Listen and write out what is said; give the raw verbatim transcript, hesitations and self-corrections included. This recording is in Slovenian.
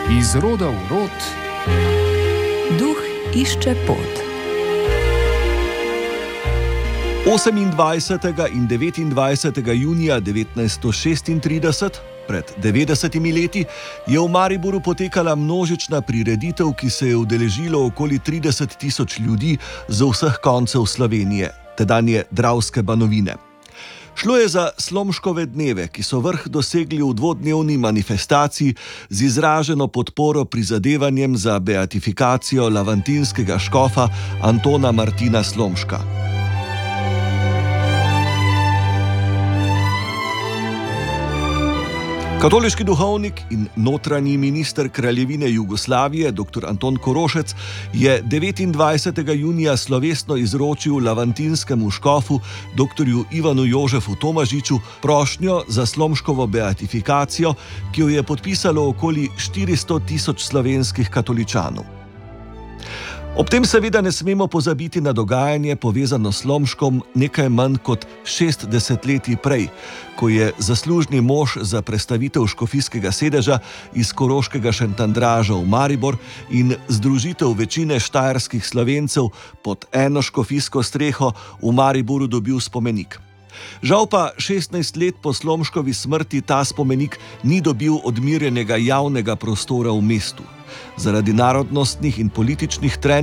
Iz roda v rod. Duh išče pot. osemindvajsetega in devetindvajsetega junija devetnajststo šestintrideset, pred devetdesetimi leti, je v Mariboru potekala množična prireditev, ki se je udeležilo okoli trideset tisoč ljudi z vseh koncev Slovenije, tedanje Dravske banovine. Šlo je za Slomškove dneve, ki so vrh dosegli v dvodnevni manifestaciji z izraženo podporo prizadevanjem za beatifikacijo lavantinskega škofa Antona Martina Slomška. Katoliški duhovnik in notranji minister Kraljevine Jugoslavije, dr. Anton Korošec, je devetindvajsetega junija slovesno izročil lavantinskemu škofu, dr. Ivanu Jožefu Tomažiču, prošnjo za Slomškovo beatifikacijo, ki jo je podpisalo okoli štiristo tisoč slovenskih katoličanov. Ob tem seveda ne smemo pozabiti na dogajanje, povezano s Slomškom, nekaj manj kot šest desetletij prej, ko je zaslužni mož za prestavitev škofijskega sedeža iz koroškega Šentandraža v Maribor in združitev večine štajerskih Slovencev pod eno škofijsko streho v Mariboru dobil spomenik. Žal pa šestnajst let po Slomškovi smrti ta spomenik ni dobil odmirjenega javnega prostora v mestu. Zaradi narodnostnih in političnih trenj